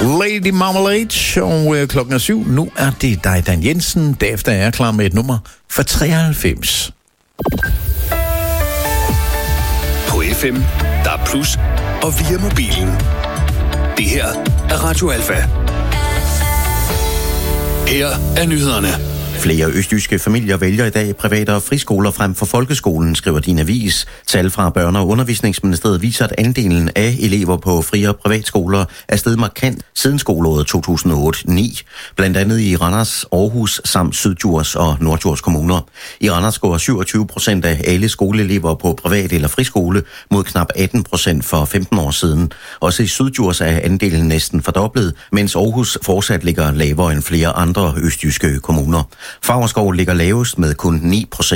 Lady Marmalade, og klokken er 7. Nu er det dig, Dan Jensen. Derefter er jeg klar med et nummer for 93. På FM, der er plus, og via mobilen. Det her er Radio Alfa. Her er nyhederne. Flere østjyske familier vælger i dag private og friskoler frem for folkeskolen, skriver Din Avis. Tal fra Børne- og Undervisningsministeriet viser, at andelen af elever på fri- og privatskoler er steget markant siden skoleåret 2008-9. Blandt andet i Randers, Aarhus samt Syddjurs og Norddjurs kommuner. I Randers går 27% af alle skoleelever på privat eller friskole mod knap 18% for 15 år siden. Også i Syddjurs er andelen næsten fordoblet, mens Aarhus fortsat ligger lavere end flere andre østjyske kommuner. Favrskov ligger lavest med kun 9%.